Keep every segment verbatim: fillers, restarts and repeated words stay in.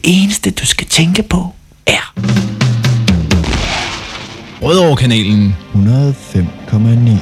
eneste, du skal tænke på, er... Rødovre-kanalen hundrede og fem komma ni.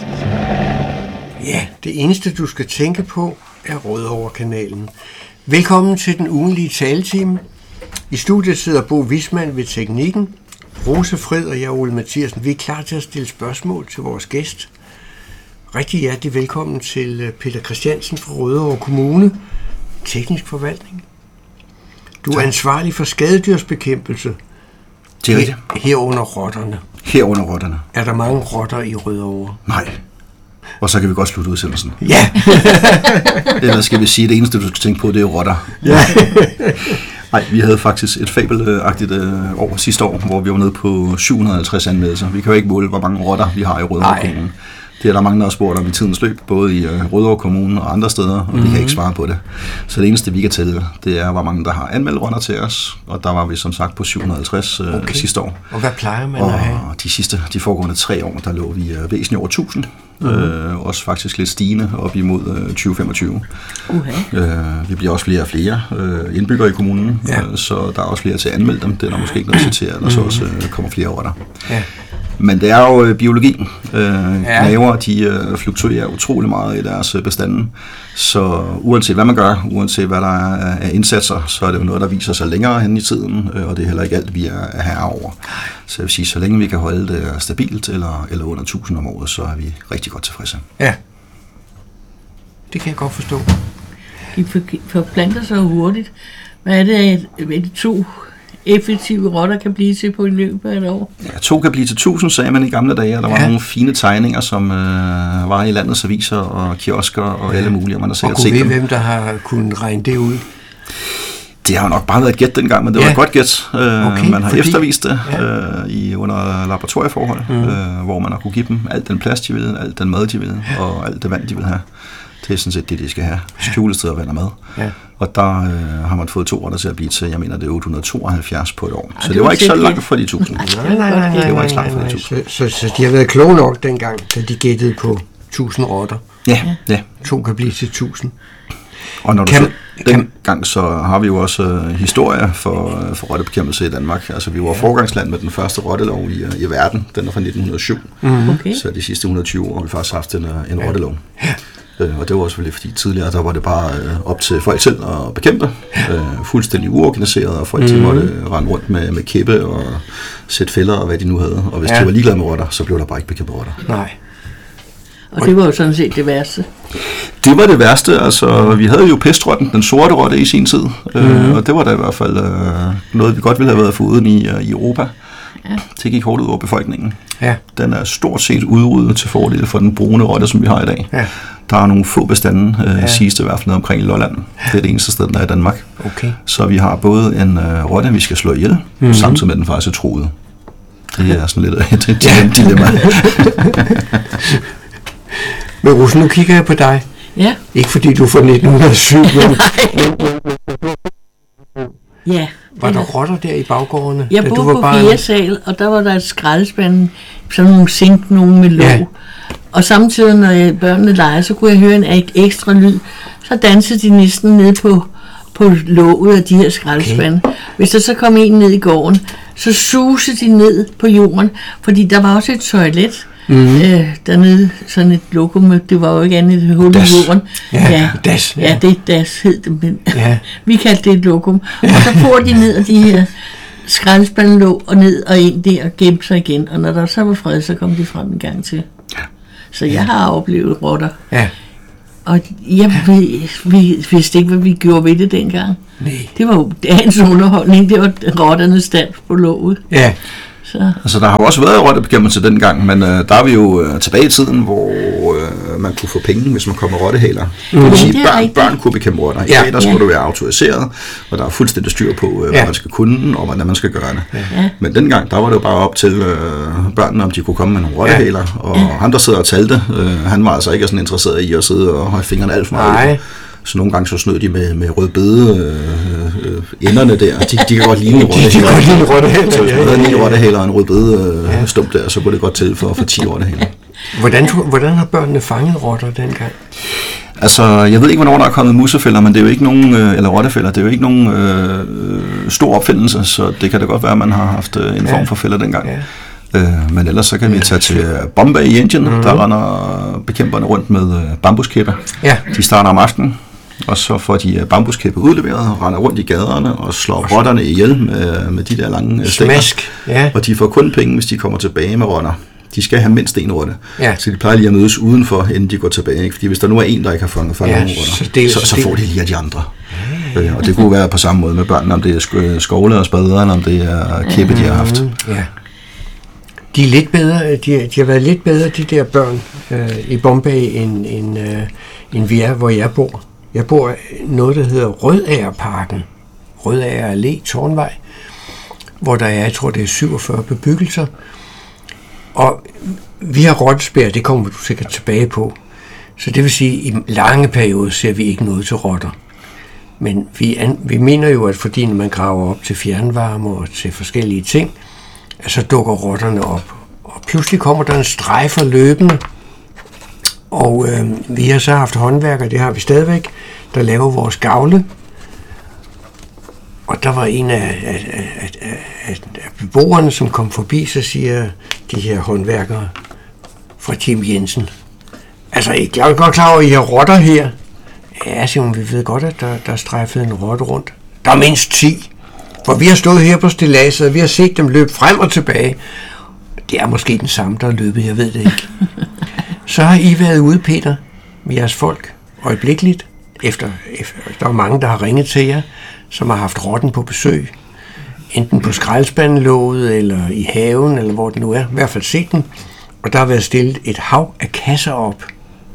Ja, det eneste, du skal tænke på, er Rødovre-kanalen. Velkommen til den ugenlige taletime. I studiet sidder Bo Wismann ved teknikken. Rose Fred og jeg, Ole Mathiasen, vi er klar til at stille spørgsmål til vores gæst. Rigtig hjertelig velkommen til Peter Christiansen fra Rødovre Kommune, teknisk forvaltning. Du er ansvarlig for skadedyrsbekæmpelse. Det er rigtigt. Herunder rotterne. Herunder rotterne. Er der mange rotter i Rødovre? Nej. Og så kan vi godt slutte udsendelsen. Ja. Eller skal vi sige, at det eneste, du skal tænke på, det er rotter. Ja. Nej, vi havde faktisk et fabelagtigt år sidste år, hvor vi var nede på syv hundrede og halvtreds anmeldelser. Vi kan jo ikke måle, hvor mange rotter vi har i Rødovre Kommune. Det er der mange, der har spurgt om i tidens løb, både i Rødovre Kommune og andre steder, og mm-hmm. vi kan ikke svare på det. Så det eneste, vi kan tælle, det er, hvor mange, der har anmeldt rotter til os, og der var vi som sagt på syv hundrede og halvtreds okay. sidste år. Og hvad plejer man og at have? de sidste, de foregående tre år, der lå vi væsentligt over tusind. Mm-hmm. Øh, også faktisk lidt stigende op imod øh, tyve femogtyve. Uh-huh. Øh, vi bliver også flere og flere øh, indbyggere i kommunen, ja. øh, så der er også flere til at anmelde dem. Det er der måske ikke noget til, eller så også øh, kommer flere rotter. Ja. Men det er jo øh, biologi. Øh, ja. Gnaver, de øh, fluktuerer utrolig meget i deres øh, bestanden. Så uanset hvad man gør, uanset hvad der er af indsatser, så er det jo noget, der viser sig længere hen i tiden, øh, og det er heller ikke alt, vi er, er herre over. Så jeg vil sige, så længe vi kan holde det stabilt, eller, eller under tusind om året, så er vi rigtig godt tilfredse. Ja, det kan jeg godt forstå. De forplanter sig hurtigt. Hvad er det, at de to effektive rotter kan blive til på i løbet af et år? Ja, to kan blive til tusind, sagde man i gamle dage, og der ja. var nogle fine tegninger, som øh, var i landets aviser og kiosker og ja. alle mulige, og man har sikkert set dem. Og kunne vi, hvem der har kunnet regne det ud? Det har jo nok bare været et gæt dengang, men det ja. var et godt gæt. Øh, okay, man har fordi... eftervist det ja. øh, i, under laboratorieforhold, mm. øh, hvor man har kunne give dem alt den plads, de ville, alt den mad, de ville, ja. og alt det vand, de vil have. Det er sådan set det, de skal have. Skjulesteder, vand og mad. Ja. Og der øh, har man fået to rotter til at blive til, jeg mener, det er otte hundrede og tooghalvfjerds på et år. Så det, det var ikke så langt for de tusind. Nej, nej, nej, nej, det var ikke så langt for nej, de tusind. Så, så, så de har været kloge nok dengang, da de gættede på tusind rotter. Ja, ja. To kan blive til tusind. Og når du kan, så, dengang så har vi jo også uh, historie for, uh, for rottebekæmpelse i Danmark. Altså vi var ja. forgangsland med den første rottelov i, uh, i verden. Den er fra nitten hundrede og syv. Mm-hmm. Okay. Så de sidste et hundrede og tyve år har vi faktisk haft en, uh, en ja. rottelov. Ja. Uh, og det var også selvfølgelig, fordi tidligere der var det bare uh, op til folk selv at bekæmpe. Uh, fuldstændig uorganiseret, og folk mm-hmm. måtte uh, rende rundt med, med kæppe og sætte fælder og hvad de nu havde. Og hvis ja. de var ligeglade med rotter, så blev der bare ikke bekæmpet rotter. Nej. Og det var jo sådan set det værste. Det var det værste, altså vi havde jo pestrotten, den sorte rotte i sin tid, mm-hmm. øh, og det var da i hvert fald øh, noget, vi godt ville have været foruden i, øh, i Europa. Ja. Det gik hårdt ud over befolkningen. Ja. Den er stort set udryddet til fordel for den brune rotte, som vi har i dag. Ja. Der er nogle få bestande, øh, ja. siges det i hvert fald omkring Lolland. Det er det eneste sted, der er i Danmark. Okay. Så vi har både en øh, rotte, vi skal slå ihjel, mm-hmm. samtidig med den faktisk er truet. Det er sådan lidt et ja. dilemma. Men Rose, nu kigger jeg på dig. Ja. Ikke fordi du er fra nitten hundrede og syv, men... ja. Var der rotter der i baggårdene? Jeg boede på fjerde sal, og der var der et skraldespand, sådan nogle sink, nogle med låg. Ja. Og samtidig, når børnene leger, så kunne jeg høre en ekstra lyd. Så dansede de næsten ned på, på låget af de her skraldespande. Okay. Hvis der så kom en ned i gården, så susede de ned på jorden, fordi der var også et toilet. Mm-hmm. Øh, dernede, sådan et lokum, det var jo ikke andet et hul i jorden. Ja, ja, das, ja. ja, det er das, hed det, men ja. vi kaldte det et lokum. Og så får de ned af de her skraldespanden lå og ned og ind der og gemte sig igen. Og når der så var fred, så kom de frem en gang til. Så jeg har oplevet rotter. Ja. Og jeg vi, vi vidste ikke, hvad vi gjorde ved det dengang. Nej. Det var jo dagens underholdning, det var rotternes stand på låget. Ja. Så. Altså, der har jo også været rottebekæmpelse dengang, men øh, der er vi jo øh, tilbage i tiden, hvor øh, man kunne få penge, hvis man kom med rottehæler. Mm. Det vil sige, børn, børn kunne bekæmpe rotter. I ja. dag, der skulle ja. du være autoriseret, og der er fuldstændig styr på, øh, hvad ja. man skal kunne, og hvordan man skal gøre det. Ja. Men dengang, der var det jo bare op til øh, børnene, om de kunne komme med nogle rottehæler, ja. og ja. han, der sidder og talte, øh, han var altså ikke sådan interesseret i at sidde og have fingrene alt for meget. Nej. Så nogle gange så snød de med, med rødbede øh, øh, enderne der. De, de kan godt lide en rottehæler. De kan godt lide en rottehæler. Så hvis man havde ni rottehæler og en rødbede øh, stump der, så kunne det godt til for, for ti rottehæler. Hvordan, hvordan har børnene fanget rotter dengang? Altså, jeg ved ikke, hvornår der er kommet musefælder, men det er jo ikke nogen, øh, eller rottefælder, det er jo ikke nogen øh, stor opfindelse, så det kan da godt være, at man har haft øh, en form for fælder dengang. Ja. Øh, men ellers så kan vi tage til Bombay i Indien, mm-hmm. der render bekæmperne rundt med øh, bambuskæppe. Ja. De starter om aftenen, og så får de bambuskæppe udleveret og render rundt i gaderne og slår rotterne ihjel med, med de der lange stænger. Ja. Og de får kun penge, hvis de kommer tilbage med rotter. De skal have mindst en rotte. Ja. Så de plejer lige at mødes udenfor, inden de går tilbage. Ikke? Fordi hvis der nu er en, der ikke har fanget fanget ja, nogle rotter, så, så, så får de lige af de andre. Ja, ja, ja. Og det kunne være på samme måde med børnene, om det er skovle og spader, eller om det er kæppe, de har haft. Ja. De er lidt bedre, de, de har været lidt bedre, de der børn øh, i Bombay, end, end, øh, end vi er, hvor jeg bor. Jeg bor noget, der hedder Rødagerparken. Rødager Allé, Tårnvej, hvor der er, jeg tror, det er syvogfyrre bebyggelser. Og vi har rottespærrer, det kommer du sikkert tilbage på. Så det vil sige, at i lange perioder ser vi ikke noget til rotter. Men vi, an, vi mener jo, at fordi når man graver op til fjernvarme og til forskellige ting, så dukker rotterne op. Og pludselig kommer der en strejfer løbende. Og øh, vi har så haft håndværkere, det har vi stadigvæk, der laver vores gavle. Og der var en af, af, af, af, af beboerne, som kom forbi, så siger de her håndværkere fra Team Jensen, altså, jeg er godt klar over, at I har rotter her. Ja, siger hun, vi ved godt, at der, der er strejfet en rotte rundt. Der er mindst ti, for vi har stået her på stilladset, og vi har set dem løbe frem og tilbage. Det er måske den samme, der er løbet, jeg ved det ikke. Så har I været ude, Peter, med jeres folk, øjeblikkeligt, efter, efter der er mange, der har ringet til jer, som har haft rotten på besøg, enten på skraldespandelåget, eller i haven, eller hvor det nu er, i hvert fald set den, og der har været stillet et hav af kasser op,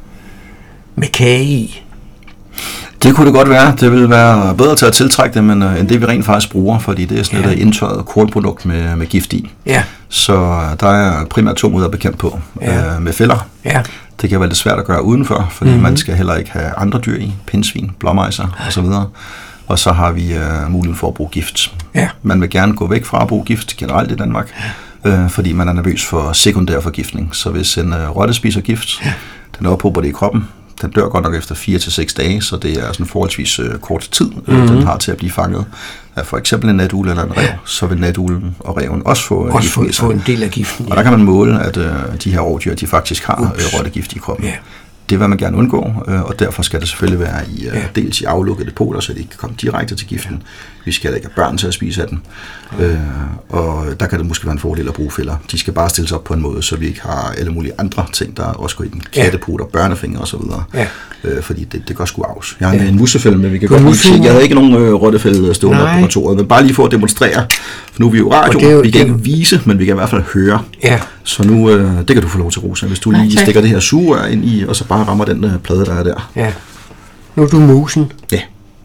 med kage i. Det kunne det godt være. Det ville være bedre til at tiltrække dem, end, end det vi rent faktisk bruger, fordi det er sådan et ja. indtørret kornprodukt med, med gift i. Ja. Så der er primært to måder at bekæmpe på. Ja. Øh, med fælder. Ja. Det kan være lidt svært at gøre udenfor, fordi mm-hmm. man skal heller ikke have andre dyr i, pindsvin, blåmejser osv. Og så har vi øh, muligheden for at bruge gift. Ja. Man vil gerne gå væk fra at bruge gift generelt i Danmark, øh, fordi man er nervøs for sekundær forgiftning. Så hvis en øh, rotte spiser gift, ja. den ophober det i kroppen. Den dør godt nok efter fire til seks dage, så det er sådan forholdsvis øh, kort tid, øh, mm-hmm. den har til at blive fanget. Af for eksempel en natugle eller en rev, så vil natuglen og reven også få, også få, få en del af giften. Ja. Og der kan man måle, at øh, de her rovdyr, de faktisk har øh, rottegift i kroppen. Yeah. Det vil man gerne undgå, øh, og derfor skal det selvfølgelig være i, øh, ja. dels i aflukkede depoter, så de ikke kan komme direkte til giften. Vi skal ikke have børn til at spise af den. Ja. Øh, og der kan det måske være en fordel at bruge fælder. De skal bare stilles op på en måde, så vi ikke har alle mulige andre ting, der også går i den. Kattepoter, ja. børnefinger osv. Ja. Øh, fordi det, det går sgu afs. Jeg har ja. en musefælde, men vi kan godt musefælde. Jeg havde ikke nogen øh, rottefælde stående op på kontoret, men bare lige for at demonstrere. For nu er vi jo radio, jo, vi kan ikke vise, men vi kan i hvert fald høre. Ja. Så nu, øh, det kan du få lov til, Rosa, hvis du lige Nej, stikker det her sugerør ind i, og så bare rammer den øh, plade, der er der. Ja. Nu er du musen. Ja.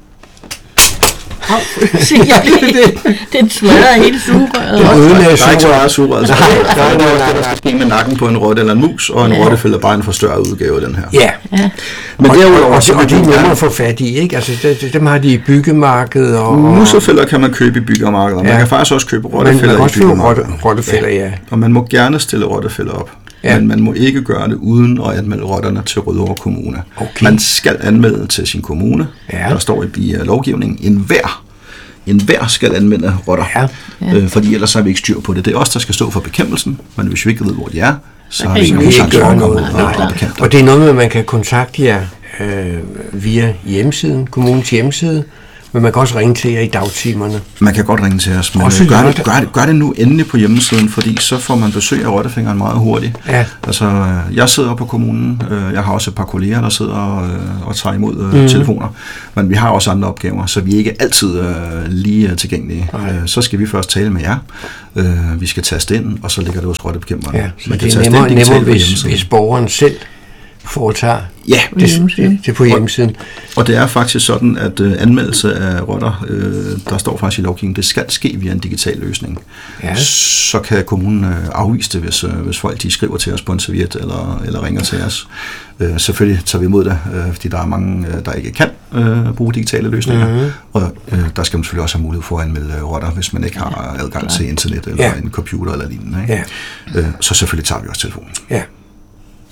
Au, se, jeg det, det smadrer hele sugerøret. Det ødelagde sugerøret. Der er ikke så meget sugerøret. Der er noget, der skal ske med nakken på en rotte eller en mus, og en ja. rottefælde er bare en forstørret udgave af den her. Ja. ja. Men og, derudover, og, og, og de er nemmere at få fat i, ikke? Altså, det, dem har de i byggemarkedet. Og, musefælder kan man købe i byggemarkedet, og ja. man kan faktisk også købe rottefælder i byggemarkedet. Rottefælder, ja. Og man må gerne stille rottefælder op. Ja. Men man må ikke gøre det uden at anmelde rotterne til Rødovre Kommune. Okay. Man skal anmelde til sin kommune. Ja. Der står i lovgivningen, enhver En hver skal anmelde rotter, ja. Ja. Øh, fordi ellers har vi ikke styr på det. Det er os, der skal stå for bekæmpelsen, men hvis vi ikke ved, hvor de er, så har vi ikke nogen chance for at komme ud og bekæmpe dem. Og det er noget med, at man kan kontakte jer øh, via hjemmesiden, kommunens hjemmeside, men man kan også ringe til jer i dagtimerne. Man kan godt ringe til os, men gør det, gør, det, gør det nu endelig på hjemmesiden, fordi så får man besøg af rottefingeren meget hurtigt. Ja. Altså, jeg sidder på kommunen, jeg har også et par kolleger, der sidder og, og tager imod mm-hmm. telefoner, men vi har også andre opgaver, så vi er ikke altid uh, lige tilgængelige. Uh, så skal vi først tale med jer, uh, vi skal taste ind, og så ligger det hos rottebekæmperne. Ja, så det er nemmere, nemmere hvis, hvis borgeren selv foretager ja, det, det, det på hjemmesiden. Og, og det er faktisk sådan, at uh, anmeldelse af rotter, øh, der står faktisk i lovgivningen, det skal ske via en digital løsning. Ja. Så kan kommunen uh, afvise det, hvis, uh, hvis folk de skriver til os på en serviet eller, eller ringer til os. Uh, selvfølgelig tager vi imod det, uh, fordi der er mange, uh, der ikke kan uh, bruge digitale løsninger. Mm-hmm. Og uh, der skal man selvfølgelig også have mulighed for at anmelde uh, rotter, hvis man ikke har adgang Klar. til internet eller ja. en computer eller lignende. Ikke? Ja. Uh, så selvfølgelig tager vi også telefonen. Ja.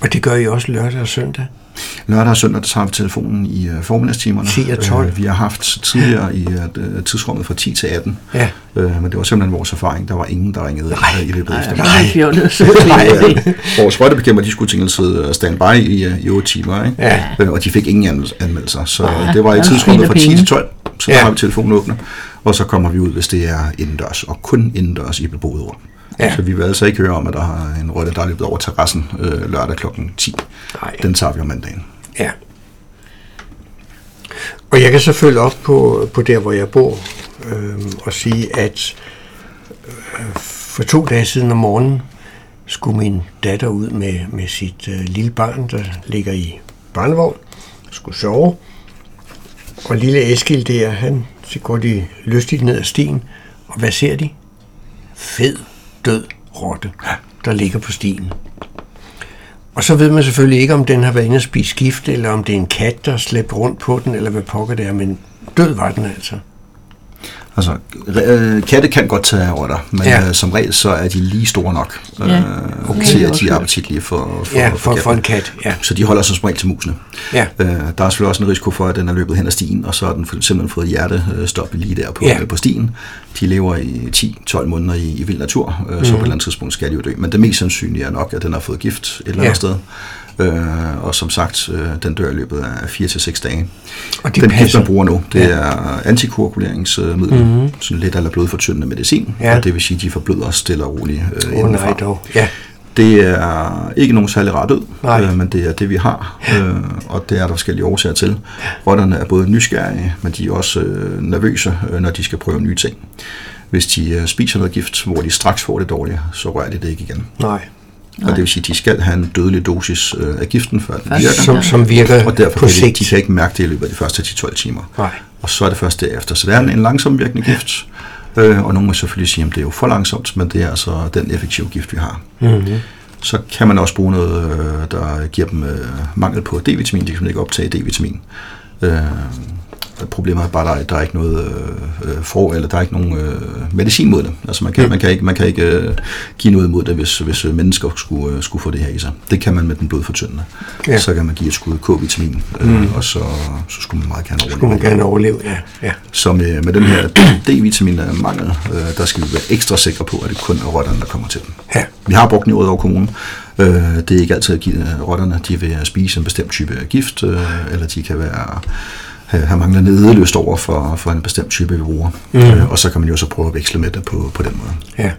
Og det gør I også lørdag og søndag? Lørdag og søndag, der tager vi telefonen i uh, formiddagstimerne. ti og tolv. Uh, vi har haft tidligere i uh, tidsrummet fra ti til atten. Ja. Uh, men det var simpelthen vores erfaring. Der var ingen, der ringede Nej. i løbet af Nej, eftermiddagen. det var så det. Vores sprøjtebekæmper, de skulle til at sidde standby i, uh, i otte timer, ikke? Ja. Uh, og de fik ingen anmeldelser. Så Ja, det var i det var tidsrummet fra fint ti og til tolv. Så Ja. der har vi telefonen åbne. Og så kommer vi ud, hvis det er indendørs. Og kun indendørs i beboet rum. Ja. Så vi vil altså ikke høre om, at der har en rotte, der er løbet over terrassen øh, lørdag klokken ti. Nej. Den tager vi om mandagen. Ja. Og jeg kan så følge op på, på der, hvor jeg bor, øh, og sige, at øh, for to dage siden om morgenen skulle min datter ud med, med sit øh, lille barn, der ligger i barnevogn, skulle sove. Og lille Eskild der, han, så går de lystigt ned ad stien, og hvad ser de? Fed, død rotte, der ligger på stien. Og så ved man selvfølgelig ikke, om den har været inde og spise gift, eller om det er en kat, der har slæbt rundt på den, eller hvad pokker det er, men død var den altså. Altså, øh, katte kan godt tage rotter, men Ja. øh, som regel så er de lige store nok øh, Ja. okay. til, at de er appetitlige for, for, Ja, for, for katten. en kat, ja. Så de holder sig som regel til musene. Ja. Øh, der er selvfølgelig også en risiko for, at den er løbet hen ad stien, og så har den simpelthen fået hjertestop lige der på, Ja. på stien. De lever i ti til tolv måneder i, i vild natur, øh, mm. så på et eller andet tidspunkt skal de jo dø. Men det mest sandsynlige er nok, at den har fået gift et eller andet Ja. sted. Øh, og som sagt, øh, den dør i løbet af fire til seks dage. Og det Den gift, passer. man bruger nu, det Ja. er antikoaguleringsmiddel, mm-hmm. sådan lidt eller blodfortyndende medicin, Ja. og det vil sige, at de forbløder stille og roligt øh, Åh oh, indenfra. nej dog, ja. Det er ikke nogen særlig rar død, Nej. øh, men det er det, vi har, øh, og det er der forskellige årsager til. Rotterne er både nysgerrige, men de er også øh, nervøse, øh, når de skal prøve nye ting. Hvis de øh, spiser noget gift, hvor de straks får det dårligt, så rører de det ikke igen. Nej. Og det vil sige, at de skal have en dødelig dosis øh, af giften, før den virker. Som, som virker Og derfor på kan de, sigt. de kan ikke mærke det i løbet af de første ti til tolv timer. Nej. Og så er det først derefter. Så det er en, en langsom virkende gift. Øh, og nogen vil selvfølgelig sige, at det er jo for langsomt, men det er altså den effektive gift, vi har. Mm-hmm. Så kan man også bruge noget, øh, der giver dem øh, mangel på D-vitamin. De kan ikke optage D-vitamin. Øh, Problemet er bare, at der er ikke noget øh, for, eller der er ikke nogen øh, medicin mod det. Altså man kan, mm. man kan ikke, man kan ikke øh, give noget mod det, hvis, hvis mennesker skulle, øh, skulle få det her i sig. Det kan man med den blodfortyndende. Ja. Så kan man give et skud K-vitamin, øh, mm. og så, så skulle man meget gerne overleve. Skulle man gerne overleve, ja. ja. Så med, med den her D-vitamin-mangel, øh, der skal vi være ekstra sikre på, at det kun er rotterne, der kommer til den. Ja. Vi har brugt den i Rødovre Kommune. Øh, det er ikke altid at give rotterne, de vil spise en bestemt type gift, øh, eller de kan være have manglende ædelyst over for, for en bestemt type, vi bruger. Mm. Øh, og så kan man jo så prøve at veksle med det på, på den måde. Ja.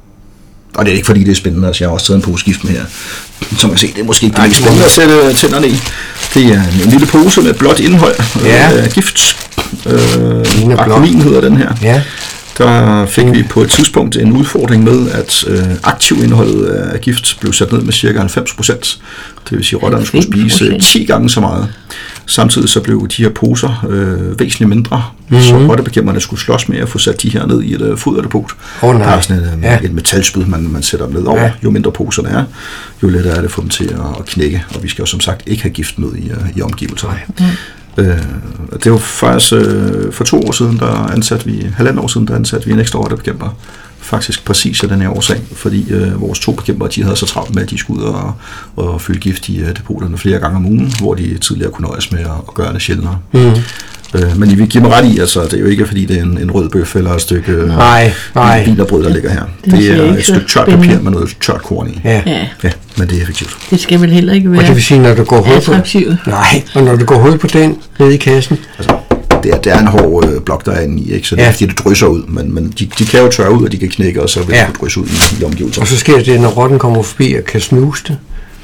Og det er ikke fordi, det er spændende, altså jeg har også taget en pose gift med her. Som man ser, det er måske ikke det mest spændende at sætte tænderne i. Det er en, en lille pose med blåt indhold Ja. af gift. Ligner Øh, blåt. Aquamin hedder den her. Ja. Der fik vi på et tidspunkt en udfordring med, at øh, aktivindholdet af gift blev sat ned med cirka halvfems procent. Det vil sige, at rotterne skulle spise ti gange så meget. Samtidig så blev de her poser øh, væsentligt mindre, mm-hmm. så rottebekæmperne skulle slås med at få sat de her ned i et uh, foderdepot. Oh, nej. Der er sådan et, uh, Ja. et metalspyd, man, man sætter dem ned over. Ja. Jo mindre poserne er, jo lettere er det at få dem til at, at knække. Og vi skal jo som sagt ikke have gift med i, uh, i omgivelserne. Øh, det var faktisk øh, for to år siden, der ansatte vi, halvandet år siden, der ansatte vi en ekstra rottebekæmper. Faktisk præcis af den her årsag, fordi øh, vores to bekæmpere, de havde så travlt med, at de skulle ud og, og fylde gift i øh, depoterne flere gange om ugen, hvor de tidligere kunne nøjes med at, at gøre det sjældnere. Mm. Øh, men I vil give mig ret i, altså det er jo ikke fordi det er en, en rød bøf eller et stykke øh, Nej, nej. wienerbrød, der ligger her. Det Det ser er ikke et så stykke tørt spændende. papir med noget tørt korn i. Ja. Ja, Ja, men det er effektivt. det skal vel heller ikke Og det være vil sige, når du går hul på... attraktivt. Nej, og når du går hul på den nede i kassen, Altså, det er, det er en hård øh, blok, der er inde i, ikke? Så det er Ja. fordi, det drysser ud, men, men de, de kan jo tørre ud, og de kan knække, og så vil Ja. ja. de kunne drysse ud i, i omgivelser. og så sker det, når rotten kommer forbi og kan snuse det,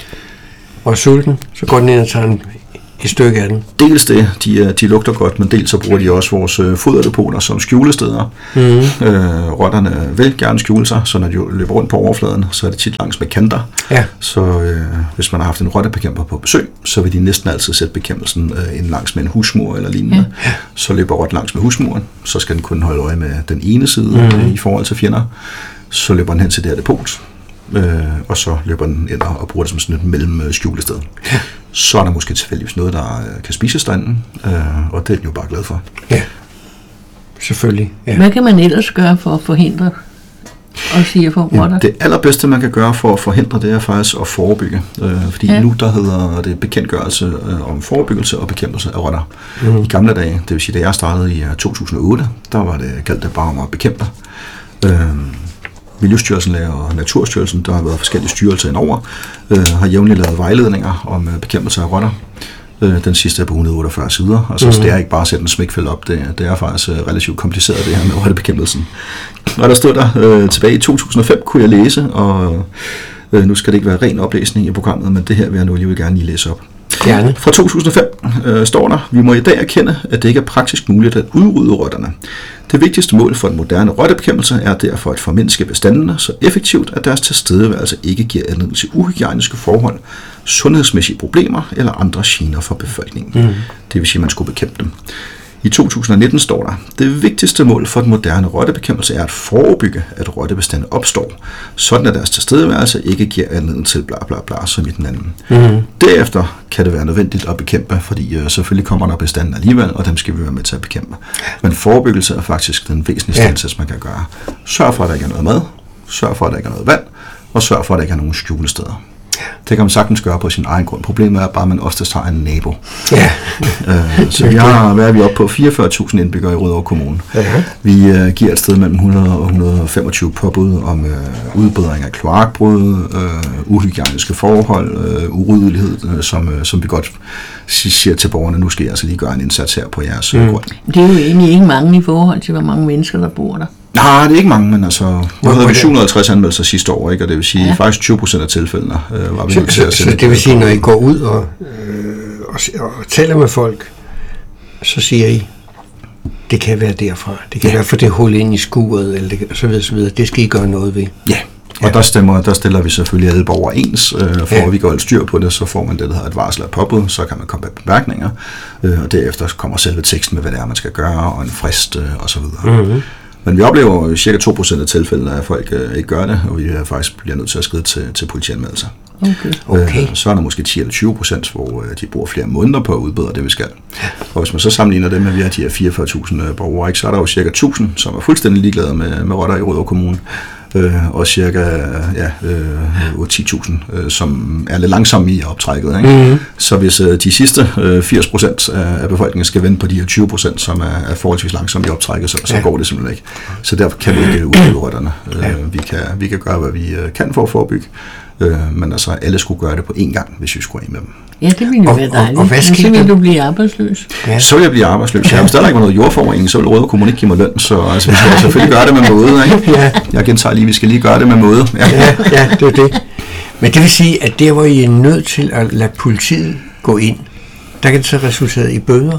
og er sulten, så går den ind og tager en, et stykke af den. Dels det, de, er- de lugter godt, men dels så bruger de også vores øh, foderdepoter som skjulesteder. Mm. Øh, rotterne vil gerne skjule sig, så når de løber rundt på overfladen, så er det tit langs med kanter. Ja. Så øh, hvis man har haft en rottebekæmper på besøg, så vil de næsten altid sætte bekæmpelsen øh, ind langs med en husmur eller lignende. Ja. Så løber rotten langs med husmuren, så skal den kun holde øje med den ene side mm. øh, i forhold til fjender. Så løber den hen til det her depot, øh, og så løber den ind og bruger det som sådan et mellem skjulested. Ja. Så er der måske tilfældigvis noget, der øh, kan spises derinde, øh, og det er den jo bare glad for. Ja, selvfølgelig. Ja. Hvad kan man ellers gøre for at forhindre og siger på rotter? Det allerbedste, man kan gøre for at forhindre, det er faktisk at forebygge. Øh, fordi ja. nu der hedder det bekendtgørelse øh, om forebyggelse og bekæmpelse af rotter. Mm. I gamle dage, det vil sige, da jeg startede i to tusind og otte, der var det kaldt det bare om at bekæmpe. Øh, Miljøstyrelsen og Naturstyrelsen, der har været forskellige styrelser indover, øh, har jævnligt lavet vejledninger om øh, bekæmpelse af rotter. Øh, den sidste er på et hundrede og otteogfyrre sider. Altså, mm. det er ikke bare at sætte en smækfælde op. Det, det er faktisk øh, relativt kompliceret, det her med rottebekæmpelsen. Og der stod der øh, tilbage i to tusind og fem, kunne jeg læse, og øh, nu skal det ikke være ren oplæsning i programmet, men det her vil jeg nu alligevel gerne lige læse op. Gerne. Fra to tusind og fem øh, står der: Vi må i dag erkende, at det ikke er praktisk muligt at udrydde rotterne. Det vigtigste mål for en moderne rottebekæmpelse er derfor at formindske bestandene så effektivt, at deres tilstedeværelse ikke giver anledning til uhygiejniske forhold, sundhedsmæssige problemer eller andre gener for befolkningen. Mm. Det vil sige, at man skulle bekæmpe dem. I to tusind og nitten står der: Det vigtigste mål for den moderne rottebekæmpelse er at forebygge, at rottebestande opstår, sådan at deres tilstedeværelse ikke giver anledning til bla bla bla som i den anden. Mm. Derefter kan det være nødvendigt at bekæmpe, fordi øh, selvfølgelig kommer der bestanden alligevel, og dem skal vi være med til at bekæmpe. Men forebyggelse er faktisk den væsentligste indsats, man kan gøre. Sørg for, at der ikke er noget mad, sørg for, at der ikke er noget vand, og sørg for, at der ikke er nogen skjulesteder. Det kan man sagtens gøre på sin egen grund. Problemet er bare, at man oftest har en nabo. Ja. øh, så vi har, hvad er vi oppe på? fireogfyrre tusind indbyggere i Rødovre Kommune. Ja. Vi øh, giver et sted mellem hundrede og et hundrede og femogtyve påbud om øh, udbedring af kloakbrud, øh, uhygiejniske forhold, øh, uryddelighed, øh, som, øh, som vi godt siger til borgerne, nu skal jeg altså lige gøre en indsats her på jeres mm. grund. Det er jo egentlig ikke mange i forhold til, hvor mange mennesker, der bor der. Nej, det er ikke mange, men altså, vi havde vi syv hundrede og halvtreds anmeldelser sidste år, ikke? Og det vil sige, ja. faktisk tyve procent af tilfældene øh, var vi nødt til at sætte. Så det vil sige, når I går ud og, øh, og, og taler med folk, så siger I, det kan være derfra, det kan ja. være for det hul ind i skuret, eller det, så videre, så videre. Det skal I gøre noget ved. Ja, og ja. Der, stemmer, der stiller vi selvfølgelig alle borgere ens, øh, for ja. at vi går alt styr på det, så får man det, der hedder et varsel af påbud, så kan man komme med bemærkninger, øh, og derefter kommer selve teksten med, hvad det er, man skal gøre, og en frist, øh, og så videre. Mm-hmm. Men vi oplever jo cirka to procent af tilfældene, at folk øh, ikke gør det, og vi er faktisk bliver nødt til at skride til, til politianmeldelser. Okay. Okay. Øh, så er der måske ti eller tyve procent, hvor øh, de bruger flere måneder på at udbedre det, vi skal. Og hvis man så sammenligner det med, at vi har de her fireogfyrre tusind borgere, ikke, så er der jo cirka tusind, som er fuldstændig ligeglade med, med rotter i Rødovre Kommune. Øh, og cirka ja, øh, otte til ti tusind, øh, som er lidt langsomme i optrækket. Ikke? Mm-hmm. Så hvis øh, de sidste øh, firs procent af, af befolkningen skal vende på de her tyve procent, som er, er forholdsvis langsomme i optrækket, så, så ja. går det simpelthen ikke. Så derfor kan vi ikke udrydde rotterne. Ja. Øh, vi, kan, vi kan gøre, hvad vi øh, kan for at forebygge, øh, men altså alle skulle gøre det på én gang, hvis vi skulle ind med dem. Ja, det ville jo være dejligt. Og, og, og så vil du blive arbejdsløs. Ja. Så vil jeg blive arbejdsløs. Jeg har stadig ikke noget jordforurening, så vil Rødovre Kommune ikke give mig løn, så altså, vi skal selvfølgelig gøre det med måde. Ikke? Ja. Jeg gentager lige, vi skal lige gøre det med måde. Ja, ja, ja det er det. Men det vil sige, at der hvor I er nødt til at lade politiet gå ind, der kan det så resultere i bøder?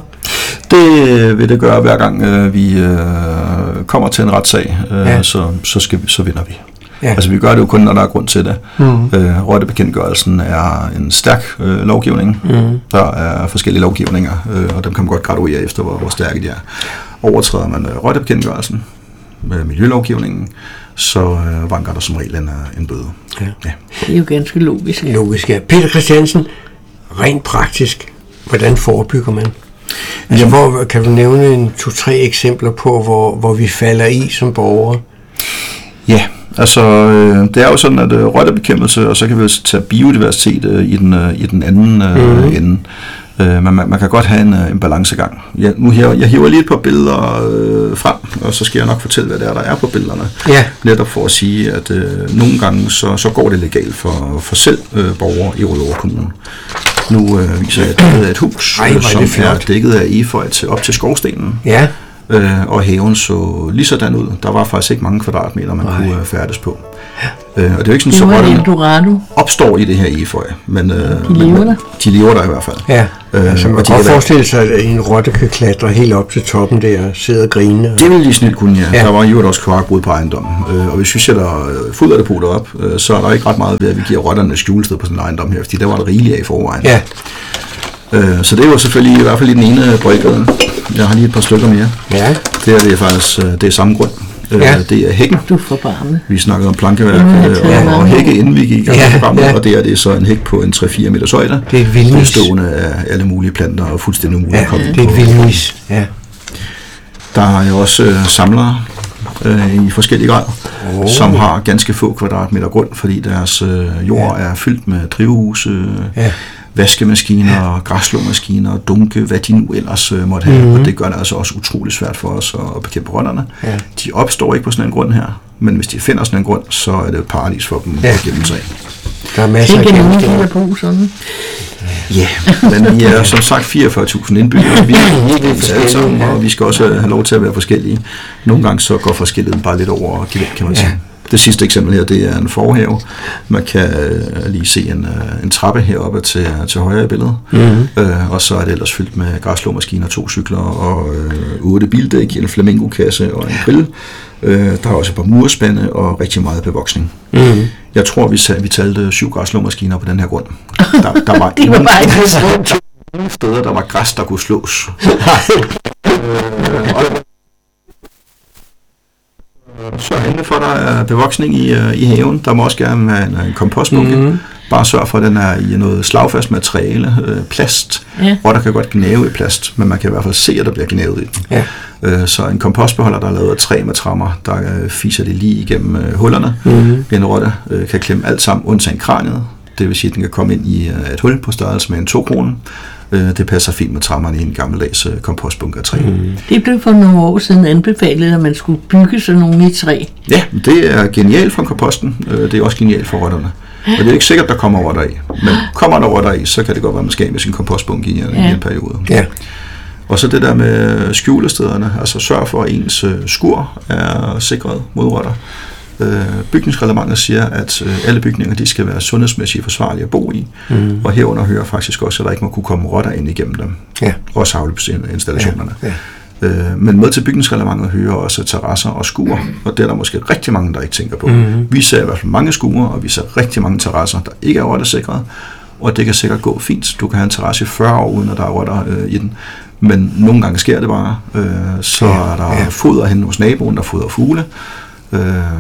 Det vil det gøre hver gang øh, vi øh, kommer til en retssag, øh, ja. så, så, skal vi, så vinder vi. Ja. Altså vi gør det jo kun, når der er grund til det. Mm. Øh, rottebekendtgørelsen er en stærk øh, lovgivning. Mm. Der er forskellige lovgivninger, øh, og dem kan man godt graduere efter, hvor, hvor stærke de er. Overtræder man øh, rottebekendtgørelsen med miljølovgivningen, så øh, vanker der som regel en, en bøde. Ja. Ja. Det er jo ganske logisk. Logisk, ja. Peter Christiansen, rent praktisk, hvordan forebygger man? Altså, hvor, kan du nævne en to-tre eksempler på, hvor, hvor vi falder i som borgere? Ja, altså øh, det er jo sådan, at øh, rottebekæmpelse, og så kan vi tage biodiversitet øh, i, den, øh, i den anden øh, mm. ende. Øh, man, man kan godt have en, en balancegang. Jeg, nu her, jeg hiver lige et par billeder øh, frem, og så skal jeg nok fortælle, hvad det er, der er på billederne. Ja. Netop for at sige, at øh, nogle gange så, så går det legalt for, for selv øh, borgere i Rødovre Kommune. Nu øh, viser jeg et billede af et hus, Ej, som er dækket af efeu til op til skorstenen. Ja. Øh, og haven så lige sådan ud. Der var faktisk ikke mange kvadratmeter, man Ej. kunne øh, færdes på. Øh, og det er jo ikke sådan, så rotterne opstår i det her efeu, men øh, de lever men, der. De lever der i hvert fald. Ja, øh, altså man kan godt forestille sig, at en rotte kan klatre helt op til toppen der, sidde og grine. Og... Det ville de snilt kunne, ja. ja. Der var jo også kloakbrud på ejendommen. Øh, og hvis vi sætter fuld af depoter op, øh, så er der ikke ret meget ved, at vi giver rotterne skjulested på sådan en ejendom her, fordi der var det rigeligt af i forvejen. Ja. Øh, så det var selvfølgelig i hvert fald i den ene boldgade. Jeg har lige et par stykker mere. Ja. Det er det er faktisk det er samme grund. Ja. Det er hækken. Du får barme. Vi snakkede om plankeværk ja, og, og hække, inden vi gik i gang med programmet, ja. Og det er det er så en hæk på en tre til fire meters højde. Det er et vildnis. Bestående af alle mulige planter og fuldstændig umuligt ja, at komme det er et vildnis. Ja. Der er jo også øh, samlere øh, i forskellige grad, oh. som har ganske få kvadratmeter grund, fordi deres øh, jord ja. er fyldt med drivhuse, øh, ja. vaskemaskiner, ja. græsslåmaskiner, dunke, hvad de nu ellers øh, måtte have, mm-hmm. og det gør det altså også utrolig svært for os at bekæmpe rotterne. Ja. De opstår ikke på sådan en grund her, men hvis de finder sådan en grund, så er det et paradis for dem ja. at gemme sig. Der er masser af gennemstående brug sådan. Ja, men vi er som sagt fireogfyrre tusind indbyggere, vi er alle sammen, og vi skal også have lov til at være forskellige. Nogle gange så går forskelligheden bare lidt over gevind, kan man sige. Ja. Det sidste eksempel her, det er en forhave. Man kan uh, lige se en, uh, en trappe heroppe til, til højre i billedet. Mm-hmm. Uh, og så er det ellers fyldt med græsslåmaskiner, to cykler og uh, otte bildæk, en flamingokasse og en grill. Uh, der er også et par murspande og rigtig meget bevoksning. Mm-hmm. Jeg tror, vi, vi talte syv græsslåmaskiner på den her grund. Der, der var det var bare ikke steder, der var græs, der kunne slås. Så endelig for, der er bevoksning i, uh, i haven. Der må også gerne være en, en kompostbunke. Mm-hmm. Bare sørg for, at den er i noget slagfast materiale, øh, plast, ja. og der kan godt gnave i plast, men man kan i hvert fald se, at der bliver gnavet i den. Ja. Øh, så en kompostbeholder, der er lavet af træ med trammer, der øh, fiser det lige igennem øh, hullerne. Mm-hmm. En rotte øh, kan klemme alt sammen, undtagen kraniet. Det vil sige, at den kan komme ind i øh, et hul på størrelse med en to krone. Øh, det passer fint med trammerne i en gammeldags øh, kompostbunke af træ. Mm. Det blev for nogle år siden anbefalet, at man skulle bygge sådan nogle i træ. Ja, det er genialt for komposten. Øh, det er også genialt for rotterne. Og det er ikke sikkert, der kommer rotter i. Men kommer der rotter i, så kan det godt være, at man skal med sin kompostbunke i, ja. i en periode. Ja. Og så det der med skjulestederne. Altså sørg for, at ens skur er sikret mod rotter. Bygningsreglementet siger, at alle bygninger de skal være sundhedsmæssigt forsvarlige at bo i. Mm. Og herunder hører faktisk også, at der ikke må kunne komme rotter ind igennem dem. Ja. Også afløbsinstallationerne. Ja. Ja. Men med til bygningsreglementet hører også terrasser og skuer, og det er der måske rigtig mange, der ikke tænker på. Mm-hmm. Vi ser i hvert fald mange skuer, og vi ser rigtig mange terrasser, der ikke er rottesikret, og det kan sikkert gå fint. Du kan have en terrasse i fyrre år, uden at der er rotter øh, i den, men nogle gange sker det bare. Øh, så ja, er der ja. foder hen hos naboen, der fodrer fugle. Øh,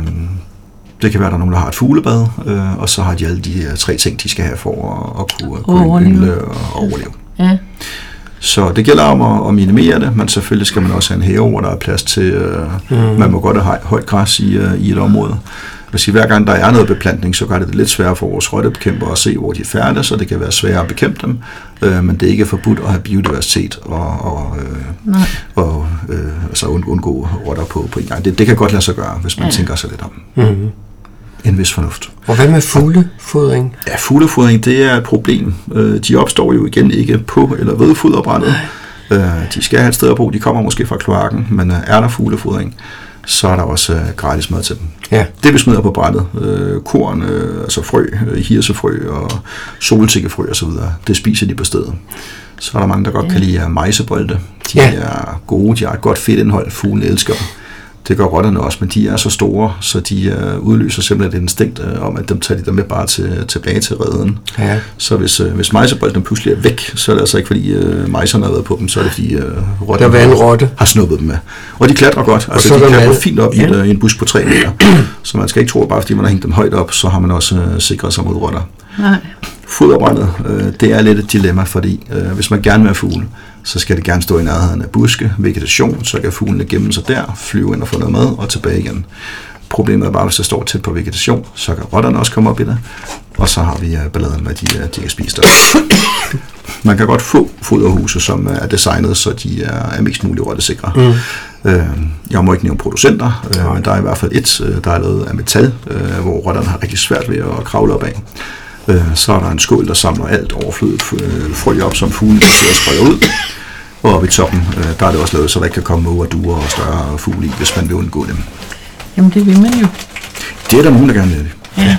det kan være, der er nogen, der har et fuglebad, øh, og så har de alle de her tre ting, de skal have for at, at kunne, kunne yngle og overleve. Ja. Så det gælder om at, at minimere det, men selvfølgelig skal man også have en have, hvor der er plads til, øh, mm. man må godt have højt græs i, øh, i et område. Jeg siger, hver gang der er noget beplantning, så gør det det lidt sværere for vores rottebekæmpere at se, hvor de er færdige, så det kan være sværere at bekæmpe dem, øh, men det er ikke forbudt at have biodiversitet og, og, øh, og øh, altså undgå rotter på, på en gang. Det, det kan godt lade sig gøre, hvis man ja. tænker sig lidt om. Mm. En vis fornuft. Og hvad med fuglefodring? Ja, fuglefodring, det er et problem. De opstår jo igen ikke på eller ved foderbrændet. De skal have et sted at bo, de kommer måske fra kloakken, men er der fuglefodring, så er der også gratis mad til dem. Ja. Det vi smider på brændet, korn, altså frø, hirsefrø og solsikkefrø osv., det spiser de på stedet. Så er der mange, der godt ja. kan lide mejsebolde. De ja. er gode, de har et godt fedtindhold, fuglene elsker dem. Det gør rotterne også, men de er så store, så de uh, udløser simpelthen et instinkt uh, om, at dem tager de dem med bare til, tilbage til reden. Ja. Så hvis, uh, hvis mejsebolden pludselig er væk, så er det altså ikke fordi uh, mejserne har været på dem, så er det fordi uh, rotterne har, rotte. har snuppet dem med. Og de klatrer godt, og altså de klatrer mad. fint op ja. i, uh, i en busk på tre meter. Så man skal ikke tro, at bare fordi man har hængt dem højt op, så har man også uh, sikret sig mod rotter. Nej. Foderbrændet, øh, det er lidt et dilemma, fordi øh, hvis man gerne vil have fugle, så skal det gerne stå i nærheden af buske, vegetation, så kan fuglene gemme sig der, flyve ind og få noget mad og tilbage igen. Problemet er bare, hvis det står tæt på vegetation, så kan rotterne også komme op i det, og så har vi øh, balladen med, de, de kan spise der. Man kan godt få foderhuse, som er designet, så de er, er mest muligt rottesikre. Mm. Øh, jeg må ikke nævne producenter, øh, men der er i hvert fald et, der er lavet af metal, øh, hvor rotterne har rigtig svært ved at kravle op af. Så er der en skål, der samler alt overflødet frø op, som fuglene kan sidde og sprede ud. Og oppe i toppen, der er det også lavet, så der ikke kan komme måger, duer og større fugle i, hvis man vil undgå dem. Jamen det vil man jo. Det er der nogen, der gerne vil. Ja.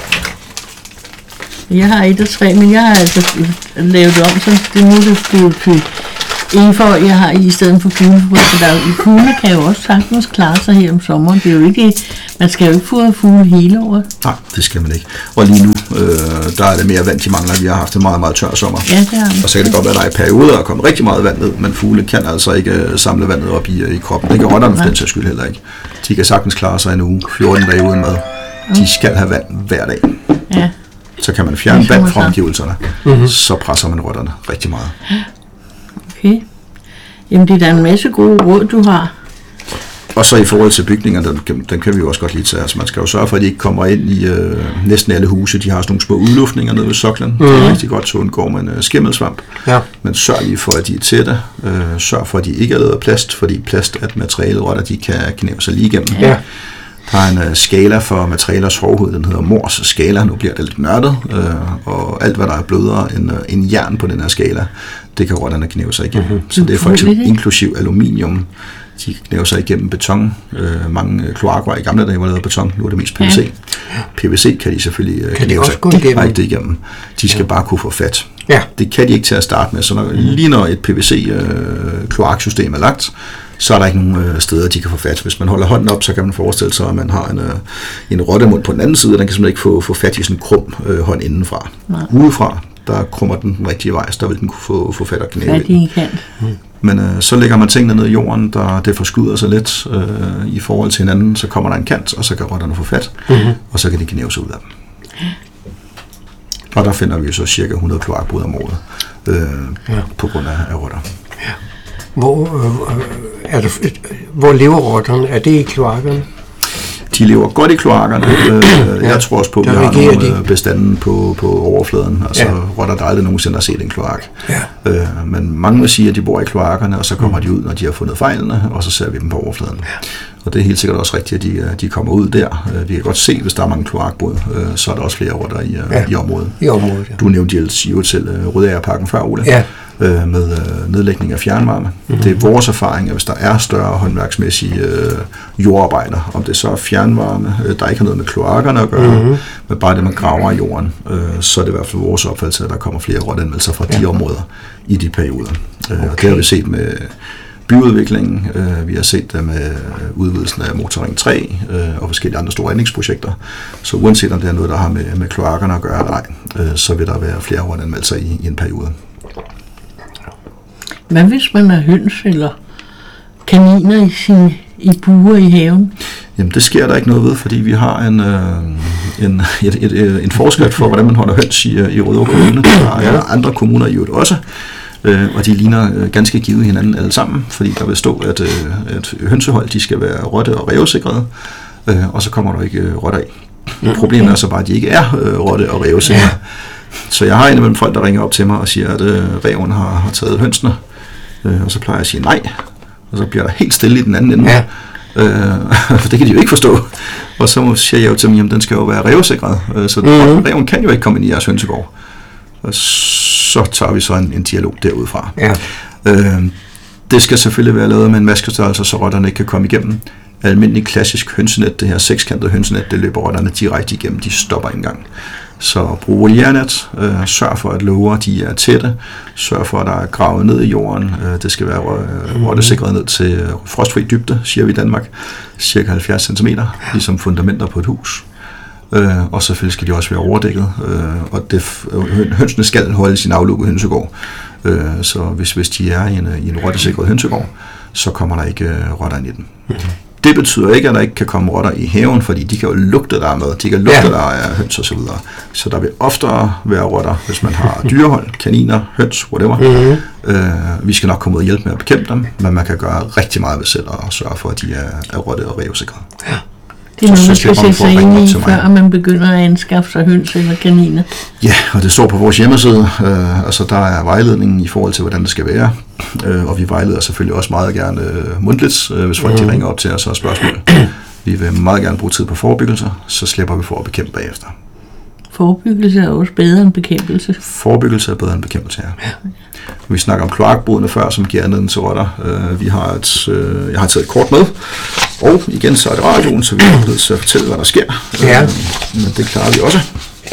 Jeg har et af tre, men jeg har altså lavet det om, så det nu det skulle pytte. Indenfor, jeg har i stedet for fuglefodring, for der i fugle kan jo også sagtens klare sig her om sommeren. Det er jo ikke, man skal jo ikke fodre fugle hele året. Nej, det skal man ikke. Og lige nu, øh, der er det mere vand, de mangler. Vi har haft en meget, meget tør sommer. Ja, det har. Og så kan det godt være, at der er i perioder, der kommer rigtig meget vand ned, men fugle kan altså ikke samle vandet op i, i kroppen. Det kan rotterne for den sags skyld heller ikke. De kan sagtens klare sig en uge, fjorten dage uden mad. De skal have vand hver dag. Ja. Så kan man fjerne vand fra omgivelserne, mm-hmm. så presser man rotterne rigtig meget. Okay. Jamen, det er da en masse gode råd, du har. Og så i forhold til bygningerne, den, den kan vi jo også godt lide til. Altså man skal jo sørge for, at de ikke kommer ind i øh, næsten alle huse. De har sådan nogle små udluftninger nede ved soklen. Mm. Det er rigtig godt, så undgår man øh, skimmelsvamp. Ja. Men sørg lige for, at de er tætte. Øh, sørg for, at de ikke er lavet af plast, fordi plast er et materiale, rotter, de kan knæve sig lige igennem. Ja. Der er en uh, skala for materialers hårdhed, den hedder Mohrs skala. Nu bliver det lidt nørdet, øh, og alt hvad der er blødere end, uh, end jern på den her skala, det kan rotterne knæve sig igennem. Mm-hmm. Så det er for eksempel inklusiv aluminium. De kan knæve sig igennem beton. Øh, mange kloakrør i gamle dage var lavet af beton, nu er det mest P V C. Ja. P V C kan de selvfølgelig uh, kan knæve de sig direkte igennem. De skal ja. bare kunne få fat. Ja. Det kan de ikke til at starte med, så når, mm-hmm. lige når et P V C-kloaksystem øh, er lagt, så er der ikke nogen øh, steder, de kan få fat. Hvis man holder hånden op, så kan man forestille sig, at man har en, øh, en rottemund på den anden side, og den kan simpelthen ikke få, få fat i sådan en krum øh, hånd indenfra. Nej. Udefra, der krummer den den rigtige vej, så der vil den kunne få, få fat og knæve. Fat i en kant. Mm. Men øh, så lægger man tingene ned i jorden, der det forskyder sig lidt øh, i forhold til hinanden, så kommer der en kant, og så kan rotterne få fat, mm-hmm. og så kan de knæve sig ud af dem. Og der finder vi så cirka hundrede kloakbrud om året øh, ja. på grund af, af rotter. Ja. Hvor, øh, er der, hvor lever rotterne? Er det i kloakkerne? De lever godt i kloakkerne. Øh, ja. Jeg tror også på, at vi har nogle bestanden på, på overfladen. Altså ja. rotter, der aldrig nogensinde har set en kloak. Ja. Øh, men mange vil sige, at de bor i kloakkerne, og så kommer mm. de ud, når de har fundet fejlene, og så ser vi dem på overfladen. Ja. Og det er helt sikkert også rigtigt, at de, de kommer ud der. Vi kan godt se, hvis der er mange kloakbrud, så er der også flere rotter i, ja. i området. I området ja. Du nævnte jo til Rødagerparken før, Ole. Ja. Med øh, nedlægning af fjernvarme. Mm-hmm. Det er vores erfaring, at hvis der er større håndværksmæssige øh, jordarbejder, om det så er fjernvarme, øh, der ikke har noget med kloakkerne at gøre, mm-hmm. men bare det, man graver i jorden, øh, så er det i hvert fald vores opfattelse, at der kommer flere rotteanmeldelser fra ja. de områder i de perioder. Okay. Og det har vi set med byudviklingen, øh, vi har set det med udvidelsen af Motorring tre øh, og forskellige andre store anlægsprojekter. Så uanset om det er noget, der har med, med kloakkerne at gøre eller ej, øh, så vil der være flere rotteanmeldelser i, i en periode. Hvad hvis man har høns eller kaniner i, sin, i buer i haven? Jamen det sker der ikke noget ved, fordi vi har en, øh, en, et, et, et, en forskrift for, hvordan man holder høns i, i Rødovre Kommune. Der er ja. andre kommuner i øvrigt også, øh, og de ligner øh, ganske givet hinanden alle sammen, fordi der vil stå, at, øh, at hønsehold de skal være rotte- og rævesikrede, øh, og så kommer der ikke øh, rotter i. Ja, okay. Problemet er så bare, at de ikke er øh, rotte- og rævesikrede. Ja. Så jeg har en af dem folk, der ringer op til mig og siger, at øh, ræven har, har taget hønsene. Øh, og så plejer jeg at sige nej, og så bliver der helt stille i den anden ende. Ja. Øh, for det kan de jo ikke forstå. Og så siger jeg jo til dem, at den skal jo være rævesikret, øh, så mm-hmm. ræven kan jo ikke komme ind i jeres hønsegård. Og så tager vi så en, en dialog derudfra. Ja. Øh, det skal selvfølgelig være lavet med en maskestørrelse, så rotterne ikke kan komme igennem. Almindelig klassisk hønsenet, det her sekskantede hønsenet, det løber rotterne direkte igennem, de stopper ikke engang. Så brug olienet, øh, sørg for at låger de er tætte, sørg for at der er gravet ned i jorden, øh, det skal være øh, rottesikret ned til øh, frostfri dybde, siger vi i Danmark, cirka halvfjerds centimeter, ligesom fundamenter på et hus. Øh, og selvfølgelig skal de også være overdækket, øh, og det, øh, hønsene skal holde sin aflukkede hønsegård, øh, så hvis, hvis de er i en, i en rottesikret hønsegård, så kommer der ikke øh, rotter ind i den. Mm-hmm. Det betyder ikke, at der ikke kan komme rotter i haven, fordi de kan jo lugte, der er med. De kan lugte, ja. der er høns og så videre. Så der vil oftere være rotter, hvis man har dyrehold, kaniner, høns, whatever. Mm-hmm. Øh, vi skal nok komme ud og hjælpe med at bekæmpe dem, men man kan gøre rigtig meget ved selv og sørge for, at de er, er rotte- og rævesikret. Ja. Det er noget, man skal sætte sig ind i, før man begynder at anskaffe sig høns eller kaniner. Ja, og det står på vores hjemmeside. Øh, altså, der er vejledningen i forhold til, hvordan det skal være. Øh, og vi vejleder selvfølgelig også meget gerne øh, mundtligt, øh, hvis folk mm. de ringer op til os og har spørgsmål. Vi vil meget gerne bruge tid på forebyggelse, så slipper vi for at bekæmpe bagefter. Forebyggelse er også bedre end bekæmpelse. Forebyggelse er bedre end bekæmpelse, ja. Vi snakker om kloakbrudene før, som giver anledning til rotter. Uh, vi har et, uh, jeg har taget et kort med, og igen så er det radioen, så vi er nødt til at fortælle, hvad der sker. Ja. Uh, men det klarer vi også.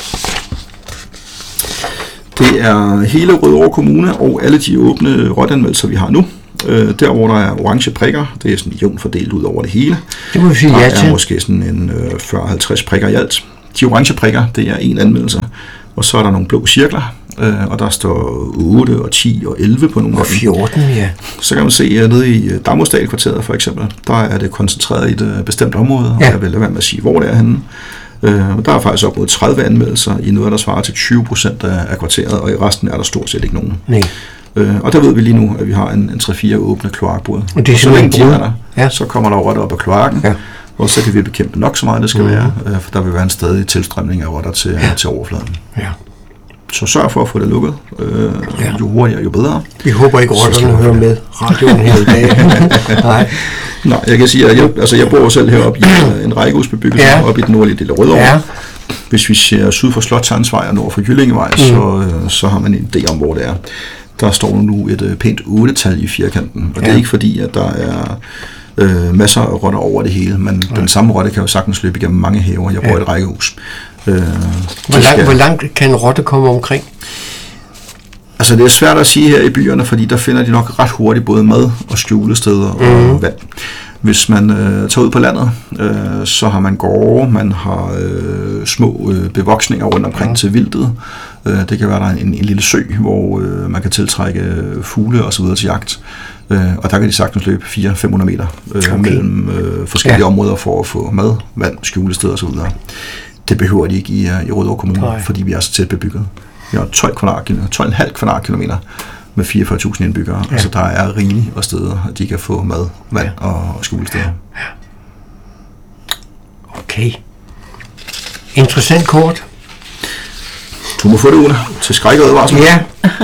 Det er hele Rødovre Kommune og alle de åbne rotteanmeldelser, vi har nu. Uh, der hvor der er orange prikker, det er sådan jævnt fordelt ud over det hele. Det må vi sige, der ja til. er måske sådan en uh, fyrre til halvtreds prikker i alt. De orange prikker, det er en anmeldelse, og så er der nogle blå cirkler, øh, og der står otte og ti og elleve på nogle og fjorten, ja. Så kan man se uh, nede i Damhusdal-kvarteret for eksempel, der er det koncentreret i et uh, bestemt område, ja. Og jeg vil lade være med at sige, hvor det er henne. Uh, der er faktisk op mod tredive anmeldelser i noget, der svarer til tyve procent af, af kvarteret, og i resten er der stort set ikke nogen. Nej. Uh, og der ved vi lige nu, at vi har en, en tre fire åbne kloakbrud. Og det er simpelthen brud? Ja. Så kommer der rotter op af kloakken, ja. Og så kan vi bekæmpe nok så meget, det skal mm. være, øh, for der vil være en stadig tilstrømning af rotter til, ja. til overfladen. Ja. Så sørg for at få det lukket. Øh, ja. Jo hurtigere, jo bedre. Vi håber ikke, rotterne hører med radioen her i dag. Nej. Nej, jeg kan sige, at jeg, altså jeg bor selv heroppe i en rækkehusbebyggelse, ja. Oppe i den nordlige del af Rødovre. Ja. Hvis vi ser syd for Slotshavnsvej og nord for Jyllingevej, mm. så, så har man en idé om, hvor det er. Der står nu et pænt otte-tal i firkanten, og ja. Det er ikke fordi, at der er øh, masser af rotter over det hele, men ja. Den samme rotte kan jo sagtens løbe igennem mange haver. Jeg bor ja. i et rækkehus. Øh, hvor, lang, skal, hvor langt kan en rotte komme omkring? Altså det er svært at sige her i byerne, fordi der finder de nok ret hurtigt både mad og skjulesteder mm. og vand. Hvis man øh, tager ud på landet, øh, så har man gårde, man har øh, små øh, bevoksninger rundt omkring mm. til vildtet. Øh, det kan være der en, en lille sø, hvor øh, man kan tiltrække fugle og så videre til jagt. Øh, og der kan de sagtens løbe fire til fem hundrede meter øh, okay. mellem øh, forskellige ja. områder for at få mad, vand, skjulesteder og så videre. Det behøver de ikke i, i Rødovre Kommune, Nej. Fordi vi er så tæt bebygget. Vi har tolv komma fem kvadratkilometer med fireogfyrre tusind indbyggere. Ja. Altså der er rigeligt og steder, at de kan få mad, vand ja. og, og skjulesteder. Ja. Okay. Interessant kort. Du må få det, Una, til skræk og advarsel. Ja.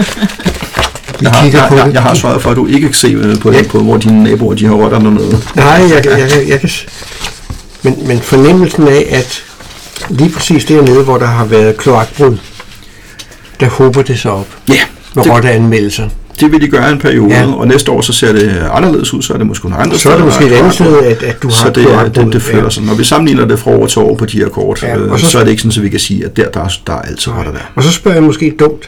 Jeg har, jeg, jeg, jeg har svaret for, at du ikke kan se på, ja. på hvor dine naboer de har rotter dernede. Nej, jeg, jeg, jeg, jeg kan... Men, men fornemmelsen af, at lige præcis dernede, hvor der har været kloakbrud, der håber det så op. Ja. Med rotteanmeldelser. Det vil de gøre en periode, ja. Og næste år så ser det anderledes ud, så er det måske nogle andre så er det måske et andet sted, at, at du har så det, det, det flytter ja. Sig. Når vi sammenligner det fra år til år på de her kort, ja, øh, så, så er det ikke sådan, at vi kan sige, at der, der, der er altid rotter der. Og så spørger jeg måske dumt.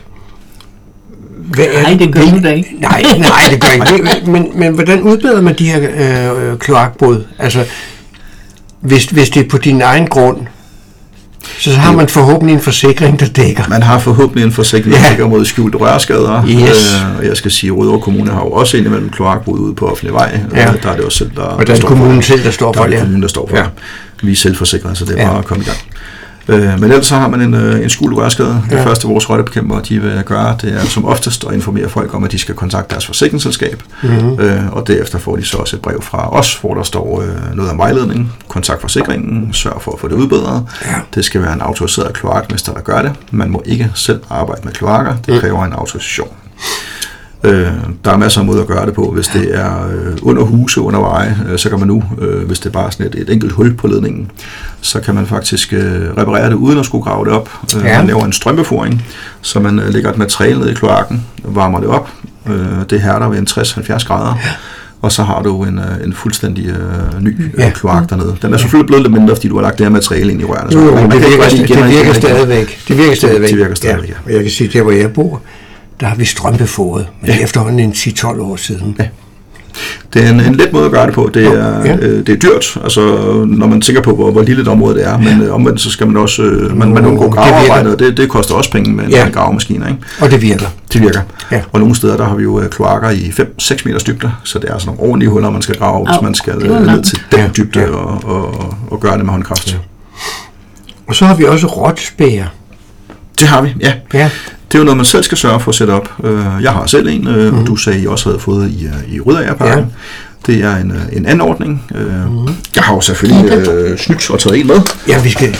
Hvad er, nej, det gør du da ikke. Nej, nej, det gør ikke. Men, men hvordan udbedrer man de her øh, kloakbrud? Altså, hvis, hvis det er på din egen grund, så har man forhåbentlig en forsikring, der dækker. Man har forhåbentlig en forsikring, der ja. dækker mod skjulte rørskader. Yes. Øh, og jeg skal sige, at Rødovre Kommune har jo også indimellem kloakbrud ude på offentlig vej. Ja. Der er det også selv, der, og der er kommunen selv, der står for det. Der er kommunen, der står for det. Vi er selvforsikret, så det er ja. bare at komme i gang. Øh, men ellers så har man en, en skjult rørskade. Det ja. første, vores rottebekæmpere de vil gøre, det er som oftest at informere folk om, at de skal kontakte deres forsikringsselskab. Mm-hmm. Øh, og derefter får de så også et brev fra os, hvor der står øh, noget om vejledning. Kontakt forsikringen, sørg for at få det udbedret. Ja. Det skal være en autoriseret kloakmester, der gør det. Man må ikke selv arbejde med kloakker. Det kræver en autorisation. Øh, der er masser af måder at gøre det på. Hvis det er øh, under huse, under veje, øh, så kan man nu, øh, hvis det er bare sådan et, et enkelt hul på ledningen, så kan man faktisk øh, reparere det uden at skulle grave det op. Øh, ja. Man laver en strømbeforing, så man øh, lægger et materiale ned i kloakken, varmer det op. Øh, det hærder ved en tres til halvfjerds grader. Ja. Og så har du en, en fuldstændig øh, ny ja. kloak dernede. Den er selvfølgelig blevet lidt mindre, fordi du har lagt det her materiale ind i rørene. Jo, jo, men det virker, det, det virker stadigvæk. Det virker stadigvæk. Det virker stadigvæk, ja. ja. Jeg kan sige, der hvor jeg bor, der har vi strømbeforet, men ja. efterhånden en ti til tolv år siden. Ja. Det er en, en let måde at gøre det på. Det er, ja. øh, det er dyrt, altså, når man tænker på, hvor, hvor lille et område det er, men øh, omvendt så skal man også, øh, man, man undgår gravearbejde, og det, det koster også penge med en, ja. en gravemaskine. Ikke? Og det virker. Det virker. Ja. Og nogle steder, der har vi jo øh, kloakker i fem til seks meter dybde, så det er sådan nogle ordentlige huller, man skal grave, hvis man skal øh, ned til den dybde ja. og, og, og gøre det med håndkraft. Ja. Og så har vi også rottespærrer. Det har vi, ja. ja. Det er jo noget, man selv skal sørge for at sætte op. Jeg har selv en, mm. og du sagde, I også havde fået i, i Rødagerparken. Ja. Det er en, en anordning. Mm. Jeg har jo selvfølgelig øh, snydt og taget en med. Ja, vi skal...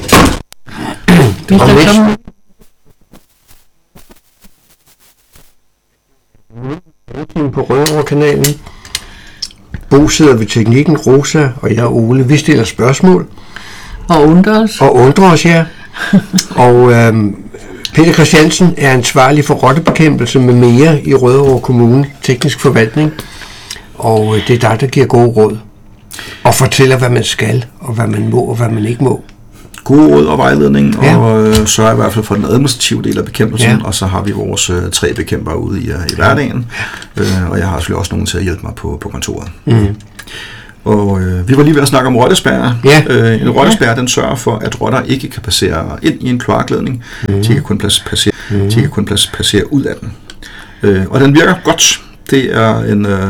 vi skal komme... på Rødovre-kanalen. Bo sidder ved teknikken, Rosa og jeg og Ole. Vi stiller spørgsmål. Og undrer os. Og undrer os, ja. og øhm, Peter Christiansen er ansvarlig for rottebekæmpelse med mere i Rødovre Kommune, teknisk forvaltning. Og øh, det er dig, der giver gode råd. Og fortæller, hvad man skal, og hvad man må, og hvad man ikke må. Gode råd og vejledning, ja. og øh, sørger i hvert fald for den administrative del af bekæmpelsen, ja. og så har vi vores øh, tre bekæmpere ude i, i hverdagen, ja. øh, og jeg har selvfølgelig også nogen til at hjælpe mig på, på kontoret. Mm. Og øh, vi var lige ved at snakke om rottespærrer. Ja. Øh, en rottespærre, den sørger for, at rotter ikke kan passere ind i en kloakledning. Mm. De kan kun passere, mm. de kan kun passere ud af den. Øh, og den virker godt. Det er en, øh,